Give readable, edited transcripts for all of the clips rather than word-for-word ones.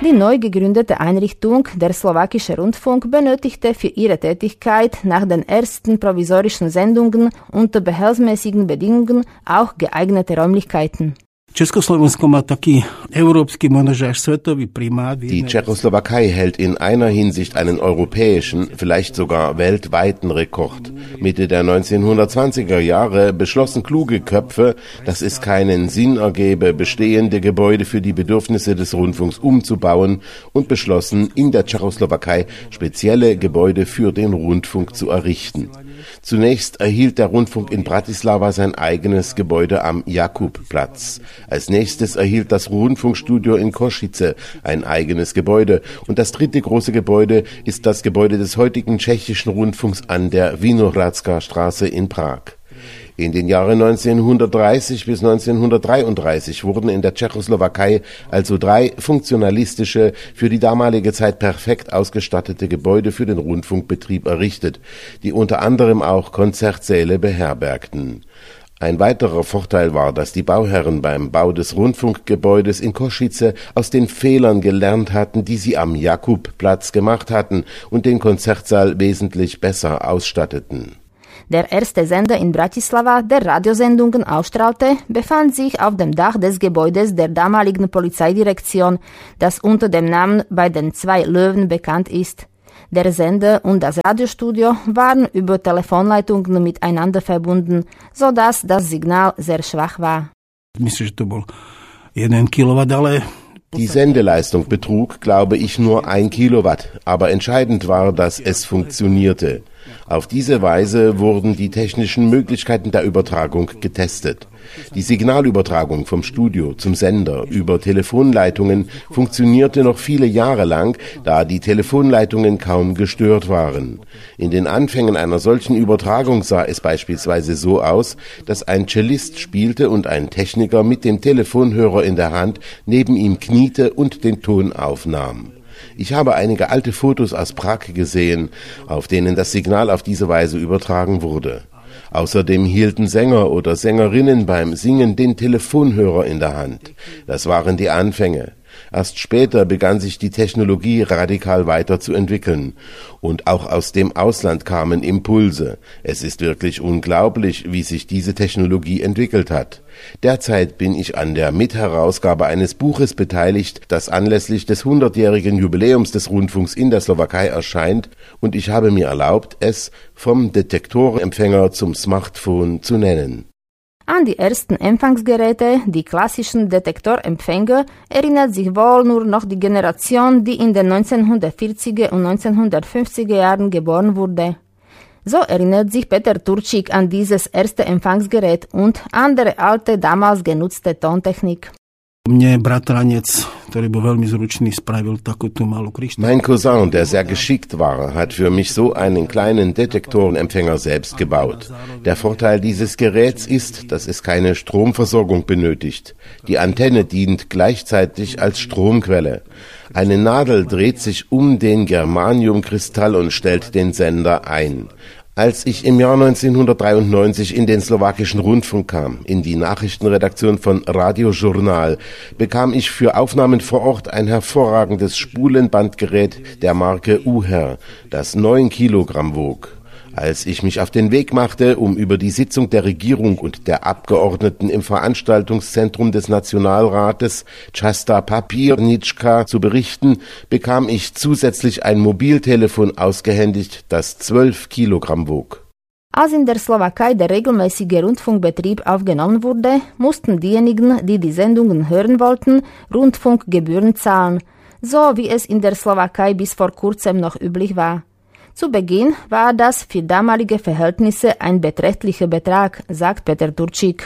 Die neu gegründete Einrichtung, der Slowakische Rundfunk, benötigte für ihre Tätigkeit nach den ersten provisorischen Sendungen unter behelfsmäßigen Bedingungen auch geeignete Räumlichkeiten. Die Tschechoslowakei hält in einer Hinsicht einen europäischen, vielleicht sogar weltweiten Rekord. Mitte der 1920er Jahre beschlossen kluge Köpfe, dass es keinen Sinn ergebe, bestehende Gebäude für die Bedürfnisse des Rundfunks umzubauen und beschlossen, in der Tschechoslowakei spezielle Gebäude für den Rundfunk zu errichten. Zunächst erhielt der Rundfunk in Bratislava sein eigenes Gebäude am Jakubplatz. Als nächstes erhielt das Rundfunkstudio in Košice ein eigenes Gebäude. Und das dritte große Gebäude ist das Gebäude des heutigen tschechischen Rundfunks an der Vinohradská Straße in Prag. In den Jahren 1930 bis 1933 wurden in der Tschechoslowakei also 3 funktionalistische, für die damalige Zeit perfekt ausgestattete Gebäude für den Rundfunkbetrieb errichtet, die unter anderem auch Konzertsäle beherbergten. Ein weiterer Vorteil war, dass die Bauherren beim Bau des Rundfunkgebäudes in Košice aus den Fehlern gelernt hatten, die sie am Jakubplatz gemacht hatten und den Konzertsaal wesentlich besser ausstatteten. Der erste Sender in Bratislava, der Radiosendungen ausstrahlte, befand sich auf dem Dach des Gebäudes der damaligen Polizeidirektion, das unter dem Namen bei den 2 Löwen bekannt ist. Der Sender und das Radiostudio waren über Telefonleitungen miteinander verbunden, sodass das Signal sehr schwach war. Die Sendeleistung betrug, glaube ich, nur 1 Kilowatt, aber entscheidend war, dass es funktionierte. Auf diese Weise wurden die technischen Möglichkeiten der Übertragung getestet. Die Signalübertragung vom Studio zum Sender über Telefonleitungen funktionierte noch viele Jahre lang, da die Telefonleitungen kaum gestört waren. In den Anfängen einer solchen Übertragung sah es beispielsweise so aus, dass ein Cellist spielte und ein Techniker mit dem Telefonhörer in der Hand neben ihm kniete und den Ton aufnahm. Ich habe einige alte Fotos aus Prag gesehen, auf denen das Signal auf diese Weise übertragen wurde. Außerdem hielten Sänger oder Sängerinnen beim Singen den Telefonhörer in der Hand. Das waren die Anfänge. Erst später begann sich die Technologie radikal weiterzuentwickeln. Und auch aus dem Ausland kamen Impulse. Es ist wirklich unglaublich, wie sich diese Technologie entwickelt hat. Derzeit bin ich an der Mitherausgabe eines Buches beteiligt, das anlässlich des 100-jährigen Jubiläums des Rundfunks in der Slowakei erscheint, und ich habe mir erlaubt, es vom Detektorempfänger zum Smartphone zu nennen. An die ersten Empfangsgeräte, die klassischen Detektorempfänger, erinnert sich wohl nur noch die Generation, die in den 1940er und 1950er Jahren geboren wurde. So erinnert sich Peter Turčík an dieses erste Empfangsgerät und andere alte, damals genutzte Tontechnik. Mein Cousin, der sehr geschickt war, hat für mich so einen kleinen Detektorenempfänger selbst gebaut. Der Vorteil dieses Geräts ist, dass es keine Stromversorgung benötigt. Die Antenne dient gleichzeitig als Stromquelle. Eine Nadel dreht sich um den Germaniumkristall und stellt den Sender ein. Als ich im Jahr 1993 in den slowakischen Rundfunk kam, in die Nachrichtenredaktion von Radiožurnál, bekam ich für Aufnahmen vor Ort ein hervorragendes Spulenbandgerät der Marke Uher, das 9 Kilogramm wog. Als ich mich auf den Weg machte, um über die Sitzung der Regierung und der Abgeordneten im Veranstaltungszentrum des Nationalrates Častá papírnička zu berichten, bekam ich zusätzlich ein Mobiltelefon ausgehändigt, das 12 Kilogramm wog. Als in der Slowakei der regelmäßige Rundfunkbetrieb aufgenommen wurde, mussten diejenigen, die die Sendungen hören wollten, Rundfunkgebühren zahlen, so wie es in der Slowakei bis vor kurzem noch üblich war. Zu Beginn war das für damalige Verhältnisse ein beträchtlicher Betrag, sagt Peter Turčík.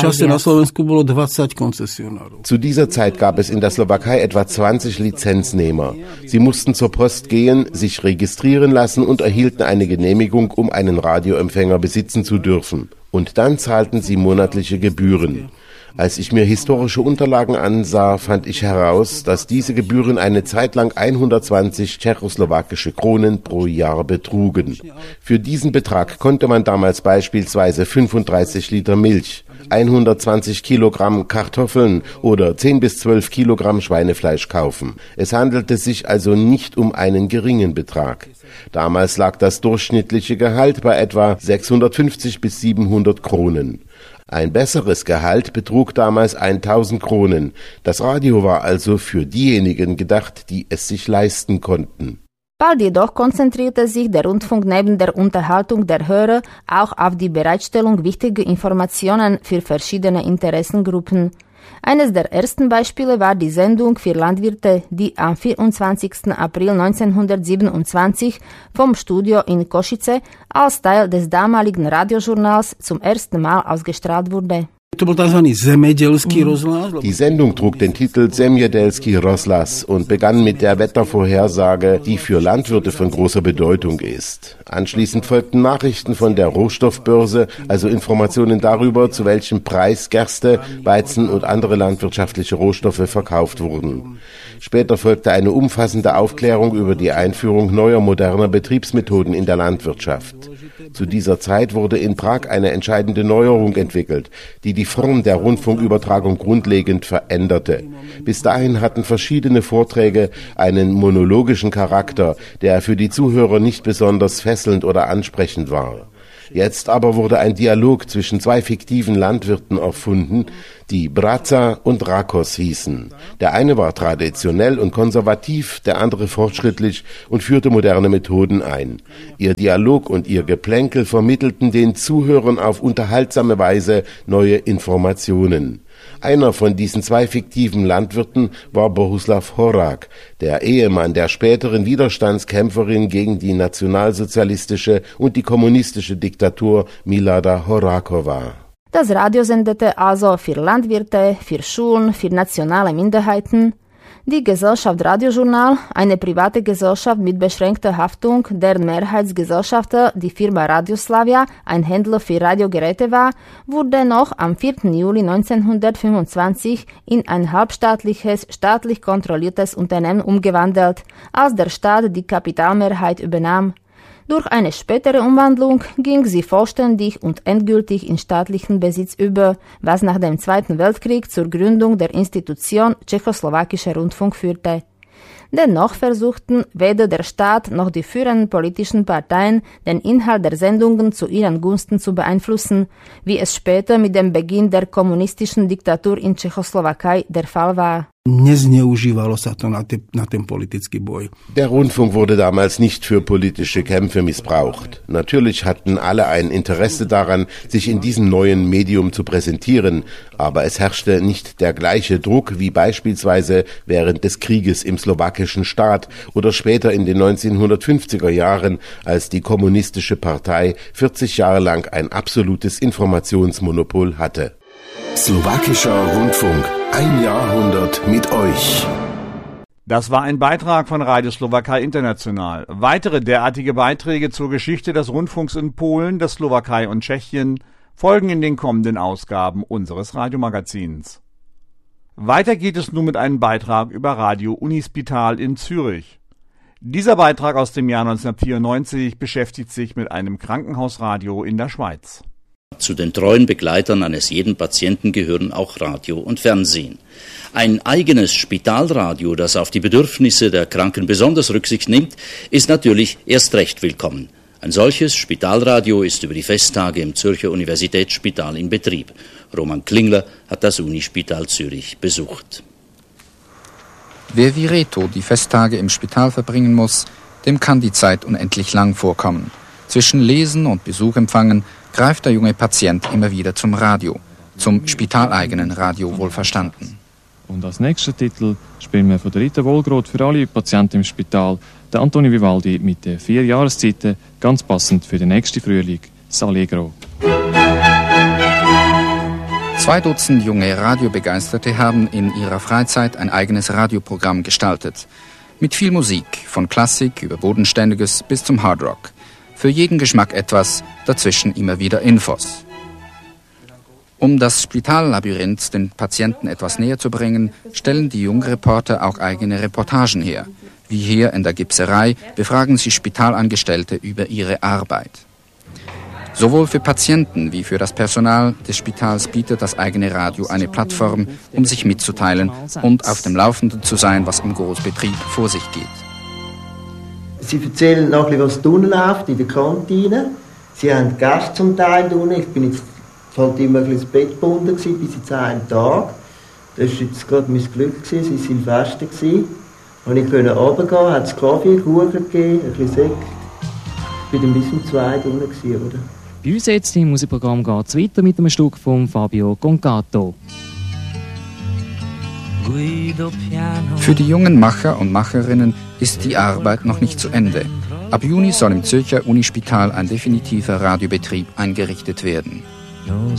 Zu dieser Zeit gab es in der Slowakei etwa 20 Lizenznehmer. Sie mussten zur Post gehen, sich registrieren lassen und erhielten eine Genehmigung, um einen Radioempfänger besitzen zu dürfen. Und dann zahlten sie monatliche Gebühren. Als ich mir historische Unterlagen ansah, fand ich heraus, dass diese Gebühren eine Zeit lang 120 tschechoslowakische Kronen pro Jahr betrugen. Für diesen Betrag konnte man damals beispielsweise 35 Liter Milch, 120 Kilogramm Kartoffeln oder 10 bis 12 Kilogramm Schweinefleisch kaufen. Es handelte sich also nicht um einen geringen Betrag. Damals lag das durchschnittliche Gehalt bei etwa 650 bis 700 Kronen. Ein besseres Gehalt betrug damals 1000 Kronen. Das Radio war also für diejenigen gedacht, die es sich leisten konnten. Bald jedoch konzentrierte sich der Rundfunk neben der Unterhaltung der Hörer auch auf die Bereitstellung wichtiger Informationen für verschiedene Interessengruppen. Eines der ersten Beispiele war die Sendung für Landwirte, die am 24. April 1927 vom Studio in Košice als Teil des damaligen Radiojournals zum ersten Mal ausgestrahlt wurde. Die Sendung trug den Titel Zemědělský rozhlas und begann mit der Wettervorhersage, die für Landwirte von großer Bedeutung ist. Anschließend folgten Nachrichten von der Rohstoffbörse, also Informationen darüber, zu welchem Preis Gerste, Weizen und andere landwirtschaftliche Rohstoffe verkauft wurden. Später folgte eine umfassende Aufklärung über die Einführung neuer moderner Betriebsmethoden in der Landwirtschaft. Zu dieser Zeit wurde in Prag eine entscheidende Neuerung entwickelt, die Form der Rundfunkübertragung grundlegend veränderte. Bis dahin hatten verschiedene Vorträge einen monologischen Charakter, der für die Zuhörer nicht besonders fesselnd oder ansprechend war. Jetzt aber wurde ein Dialog zwischen zwei fiktiven Landwirten erfunden, die Brața und Rakos hießen. Der eine war traditionell und konservativ, der andere fortschrittlich und führte moderne Methoden ein. Ihr Dialog und ihr Geplänkel vermittelten den Zuhörern auf unterhaltsame Weise neue Informationen. Einer von diesen zwei fiktiven Landwirten war Bohuslav Horák, der Ehemann der späteren Widerstandskämpferin gegen die nationalsozialistische und die kommunistische Diktatur Milada Horáková. Das Radio sendete also für Landwirte, für Schulen, für nationale Minderheiten. Die Gesellschaft Radiojournal, eine private Gesellschaft mit beschränkter Haftung, deren Mehrheitsgesellschafter die Firma Radioslavia, ein Händler für Radiogeräte war, wurde noch am 4. Juli 1925 in ein halbstaatliches, staatlich kontrolliertes Unternehmen umgewandelt, als der Staat die Kapitalmehrheit übernahm. Durch eine spätere Umwandlung ging sie vollständig und endgültig in staatlichen Besitz über, was nach dem Zweiten Weltkrieg zur Gründung der Institution Tschechoslowakischer Rundfunk führte. Dennoch versuchten weder der Staat noch die führenden politischen Parteien, den Inhalt der Sendungen zu ihren Gunsten zu beeinflussen, wie es später mit dem Beginn der kommunistischen Diktatur in Tschechoslowakei der Fall war. Der Rundfunk wurde damals nicht für politische Kämpfe missbraucht. Natürlich hatten alle ein Interesse daran, sich in diesem neuen Medium zu präsentieren, aber es herrschte nicht der gleiche Druck wie beispielsweise während des Krieges im slowakischen Staat oder später in den 1950er Jahren, als die kommunistische Partei 40 Jahre lang ein absolutes Informationsmonopol hatte. Slowakischer Rundfunk. Ein Jahrhundert mit euch. Das war ein Beitrag von Radio Slowakei International. Weitere derartige Beiträge zur Geschichte des Rundfunks in Polen, der Slowakei und Tschechien folgen in den kommenden Ausgaben unseres Radiomagazins. Weiter geht es nun mit einem Beitrag über Radio Unispital in Zürich. Dieser Beitrag aus dem Jahr 1994 beschäftigt sich mit einem Krankenhausradio in der Schweiz. Zu den treuen Begleitern eines jeden Patienten gehören auch Radio und Fernsehen. Ein eigenes Spitalradio, das auf die Bedürfnisse der Kranken besonders Rücksicht nimmt, ist natürlich erst recht willkommen. Ein solches Spitalradio ist über die Festtage im Zürcher Universitätsspital in Betrieb. Roman Klingler hat das Unispital Zürich besucht. Wer wie Reto die Festtage im Spital verbringen muss, dem kann die Zeit unendlich lang vorkommen. Zwischen Lesen und Besuch empfangen greift der junge Patient immer wieder zum Radio, zum spitaleigenen Radio wohlverstanden. Und als nächster Titel spielen wir von der Rita Wohlgroth für alle Patienten im Spital, der Antonio Vivaldi mit den 4 Jahreszeiten, ganz passend für den nächsten Frühling, S'Allegro. 2 Dutzend junge Radiobegeisterte haben in ihrer Freizeit ein eigenes Radioprogramm gestaltet. Mit viel Musik, von Klassik über Bodenständiges bis zum Hardrock. Für jeden Geschmack etwas, dazwischen immer wieder Infos. Um das Spitallabyrinth den Patienten etwas näher zu bringen, stellen die Jungreporter auch eigene Reportagen her. Wie hier in der Gipserei befragen sie Spitalangestellte über ihre Arbeit. Sowohl für Patienten wie für das Personal des Spitals bietet das eigene Radio eine Plattform, um sich mitzuteilen und auf dem Laufenden zu sein, was im Großbetrieb vor sich geht. Sie erzählen noch ein bisschen, was unten läuft in der Kantine. Sie haben Gäste zum Teil unten. Ich bin jetzt halt immer ein bisschen ins Bett gebunden bis jetzt einen Tag. Das war jetzt gerade mein Glück, es war Silvester. Und ich konnte runtergehen, hat es Kaffee, Kuchen gegeben, ein bisschen Sekt. Ich war dann bis um 2 Uhr unten, oder? Bei uns jetzt im Musikprogramm geht es weiter mit einem Stück von Fabio Concato. Für die jungen Macher und Macherinnen ist die Arbeit noch nicht zu Ende. Ab Juni soll im Zürcher Unispital ein definitiver Radiobetrieb eingerichtet werden.